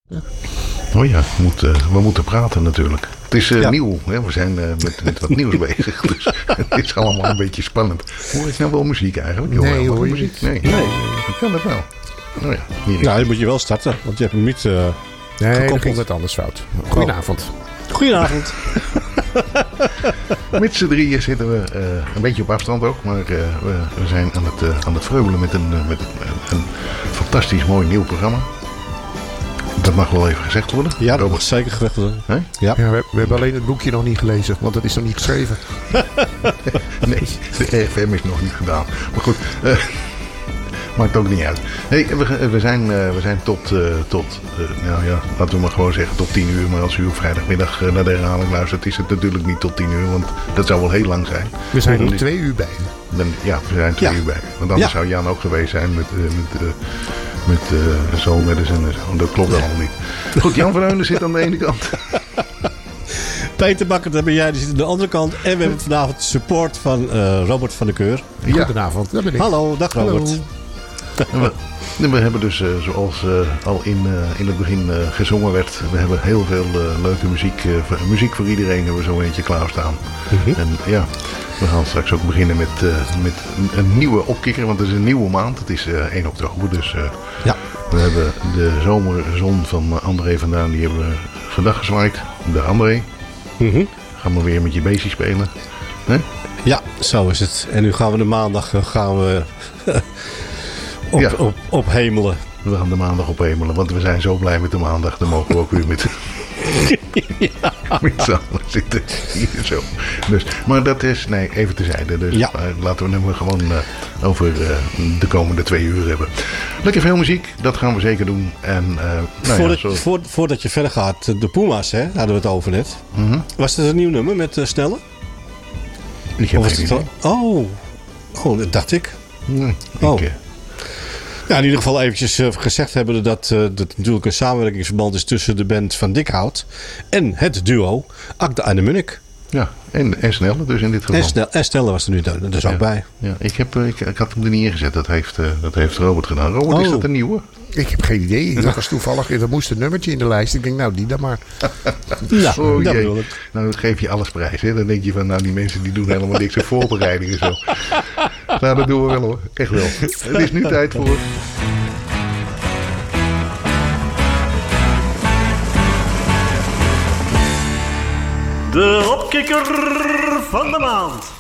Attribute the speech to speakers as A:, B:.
A: Oh ja, we moeten praten natuurlijk. Het is nieuw. Hè? We zijn met wat nieuws bezig. Dus het is allemaal een beetje spannend. Hoor je nou wel muziek eigenlijk?
B: Nee, hoor je
A: muziek? Nee. Dat kan dat wel. Oh ja,
C: dan moet je wel starten. Want je hebt hem niet
B: nee, dat ging wat anders fout. Goedenavond.
C: Goedenavond.
A: Met z'n drieën zitten we een beetje op afstand ook. Maar we zijn aan het vreubelen met een fantastisch mooi nieuw programma. Dat mag wel even gezegd worden.
C: Ja, dat mag zeker gezegd worden.
B: Ja, we hebben alleen het boekje nog niet gelezen, want het is nog niet geschreven.
A: Nee, de RFM is nog niet gedaan. Maar goed, maakt ook niet uit. Hey, we zijn tot nou ja, laten we maar gewoon zeggen tot 10 uur. Maar als u op vrijdagmiddag naar de herhaling luistert, is het natuurlijk niet tot 10 uur. Want dat zou wel heel lang zijn.
B: We zijn er 2 uur bij.
A: Ja, we zijn 2 uur bij. Want anders zou Jan ook geweest zijn met Soul Medicine en zo. Dat klopt allemaal niet. Goed, Jan van Heunen zit aan de ene kant.
C: Peter Bakker, dat ben jij, die zit aan de andere kant. En we hebben vanavond support van Robert van der Keur.
B: Ja. Goedenavond, dat ben ik.
C: Hallo, dag Robert.
A: Hallo. We hebben dus, zoals al in het begin gezongen werd, we hebben heel veel leuke muziek. Muziek voor iedereen hebben we zo eentje klaarstaan. En ja, we gaan straks ook beginnen met een nieuwe opkikker, want het is een nieuwe maand. Het is 1 oktober, dus we hebben de zomerzon van André vandaan, die hebben we vandaag gezwaaid. De André. Gaan we weer met je beestje spelen. Hè?
C: Ja, zo is het. En nu gaan we de maandag ophemelen.
A: We gaan de maandag ophemelen, want we zijn zo blij met de maandag. Dan mogen we ook weer met z'n allen zitten. Hier zo. Dus, maar dat is, even terzijde. Dus laten we hem gewoon over de komende 2 uur hebben. Lekker veel muziek, dat gaan we zeker doen. En,
C: voordat je verder gaat, de Puma's, hè, hadden we het over net. Was het een nieuw nummer met Snelle?
A: Ik heb geen idee.
C: Oh, dat dacht ik.
A: Nee,
C: Ja, in ieder geval eventjes gezegd hebben dat natuurlijk een samenwerkingsverband is tussen de band van Dikhout en het duo Akda en de Munnik.
A: Ja, en Snelle dus in dit geval.
C: En Snelle was er nu dus ook bij.
A: Ja, ik had hem er niet ingezet. Dat heeft Robert gedaan. Robert, is dat een nieuwe?
B: Ik heb geen idee. Dat was toevallig. Er moest een nummertje in de lijst. Ik denk, nou, die dan maar.
C: Ja, dat bedoel ik.
A: Nou, dat geef je alles prijs. Hè? Dan denk je van, nou, die mensen die doen helemaal niks aan voorbereidingen zo. Nou, dat doen we wel hoor. Echt wel. Het is nu tijd voor...
D: De opkikker van de maand.